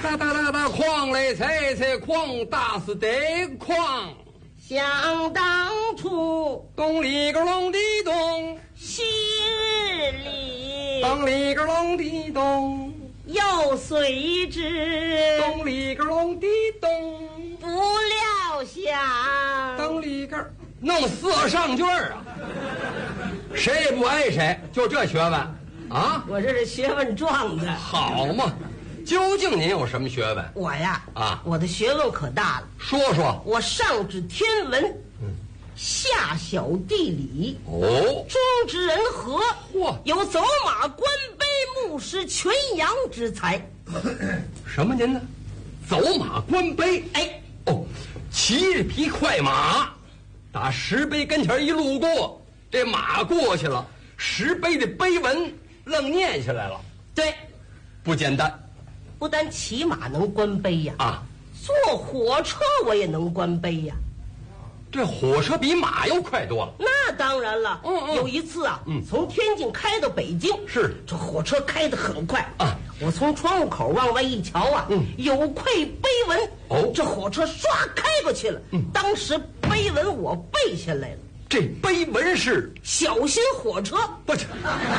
哒哒哒哒，哐嘞踩踩哐，打死得哐。 想当初， 咚里个隆的咚， 昔日里， 咚里个隆的咚， 又随之， 咚里个隆的咚， 不料想， 咚里个弄4上句啊！谁也不挨谁，就这学问啊！ 我这是学问状的。 好嘛，究竟您有什么学问？ 我呀， 啊， 我的学问可大了。 说说。 我上知天文，下晓地理， 哦， 中知人和， 嚯， 有走马观碑、牧师全羊之才。 什么您呢？走马观碑？ 哎， 哦，骑着匹快马，打石碑跟前一路过，这马过去了，石碑的碑文愣念下来了。 对， 不简单。 不但骑马能观碑呀， 啊， 坐火车我也能观碑呀。 这火车比马又快多了。 那当然了，有一次啊，从天津开到北京， 是这火车开得很快啊。 我从窗户口往外一瞧啊，有块碑文， 哦， 这火车唰开过去了。当时碑文我背下来了。 这碑文是小心火车， 不是？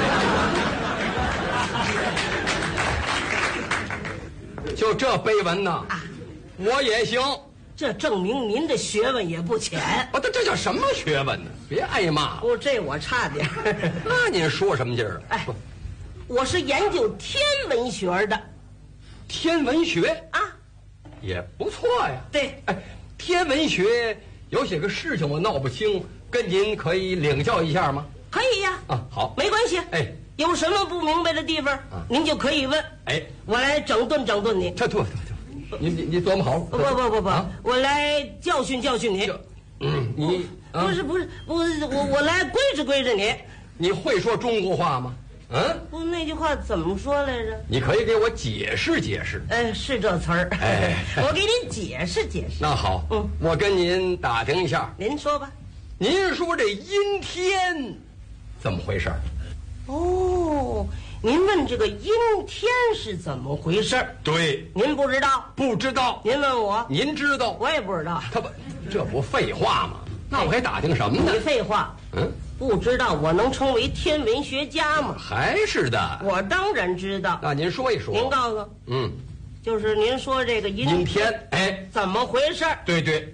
就这碑文呢，我也行。 这证明您的学问也不浅。 这叫什么学问呢？别挨骂。 不，这我差点。 那您说什么劲儿啊？ 哎，我是研究天文学的。 天文学啊， 也不错呀。 对， 哎，天文学有些个事情我闹不清，跟您可以领教一下吗？ 可以呀。 啊，好， 没关系。 哎， 有什么不明白的地方，您就可以问。 哎， 我来整顿整顿你。 这，你琢磨好。 不，我来教训教训你。 你不是，我来规制规制你。 你会说中国话吗？ 不，那句话怎么说来着？ 你可以给我解释解释。 是这词儿。 哎， 我给您解释解释。 那好，我跟您打听一下。 您说吧。 您说这阴天怎么回事？ 哦，您问这个阴天是怎么回事？ 对， 您不知道？ 不知道。 您问我， 您知道？ 我也不知道。 这不废话吗？那我还打听什么呢？ 你废话。不知道我能成为天文学家吗？ 还是的。 我当然知道。 那您说一说。 您告诉。就是您说这个阴天，哎， 怎么回事？ 对对。